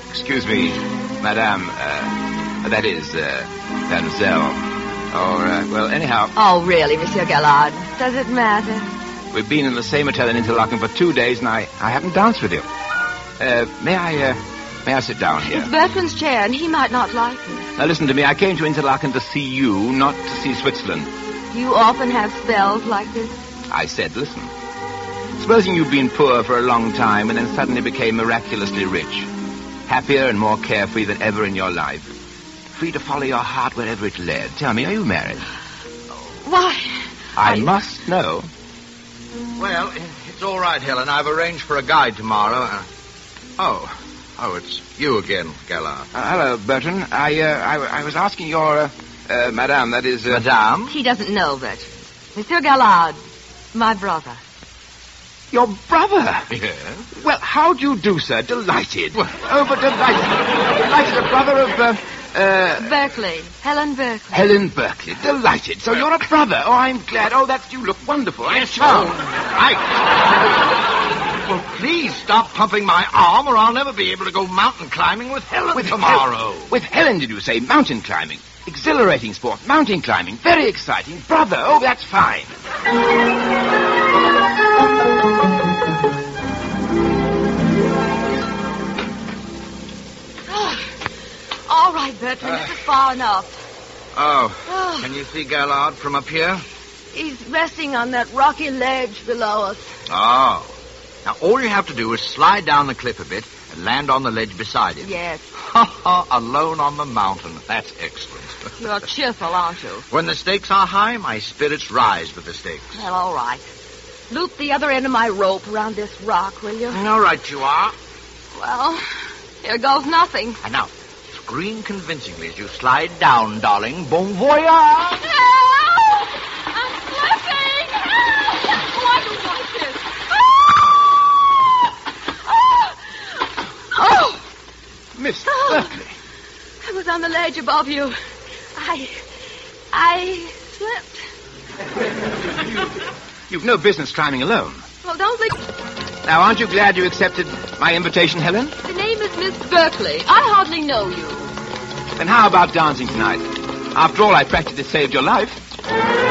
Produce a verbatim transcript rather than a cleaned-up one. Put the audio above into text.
excuse me, madame, uh, that is, uh, mademoiselle. Or, uh, well, anyhow... Oh, really, Monsieur Gallard? Does it matter? We've been in the same hotel in Interlaken for two days, and I, I haven't danced with you. Uh, may I, uh, may I sit down here? It's Bertrand's chair, and he might not like it. Now, listen to me. I came to Interlaken to see you, not to see Switzerland. You often have spells like this? I said, listen. Supposing you've been poor for a long time and then suddenly became miraculously rich. Happier and more carefree than ever in your life. Free to follow your heart wherever it led. Tell me, are you married? Why? I you... must know. Well, it's all right, Helen. I've arranged for a guide tomorrow. Uh, oh. Oh, it's you again, Gallard. Uh, hello, Bertrand. I, uh, I, I was asking your, uh, uh, madame, that is... Uh... Madame? He doesn't know, Bertrand. Monsieur Gallard, my brother. Your brother? Yes. Well, how do you do, sir? Delighted. Oh, but delighted. Delighted, a brother of, uh, uh... Berkeley. Helen Berkeley. Helen Berkeley. Delighted. So you're a brother. Oh, I'm glad. Oh, that's... You look wonderful. I'm Yes, charmed. all right. Well, please stop pumping my arm, or I'll never be able to go mountain climbing with Helen With tomorrow. Hel- with Helen, did you say? Mountain climbing. Exhilarating sport. Mountain climbing. Very exciting. Brother. Oh, that's fine. All right, Bertrand, Uh, this is far enough. Oh, Oh. can you see Gallard from up here? He's resting on that rocky ledge below us. Oh. Now, all you have to do is slide down the cliff a bit and land on the ledge beside him. Yes. Ha ha, alone on the mountain. That's excellent. You're cheerful, aren't you? When the stakes are high, my spirits rise with the stakes. Well, all right. Loop the other end of my rope around this rock, will you? All right, you are. Well, here goes nothing. And now, scream convincingly as you slide down, darling. Bon voyage! Help! I'm slipping! Help! Oh, I don't like this. Oh! Oh! Miss Oh. Berkeley. I was on the ledge above you. I... I slipped. You've no business climbing alone. Well, don't think... Now, aren't you glad you accepted my invitation, Helen? The name is Miss Berkeley. I hardly know you. Then how about dancing tonight? After all, I practically saved your life.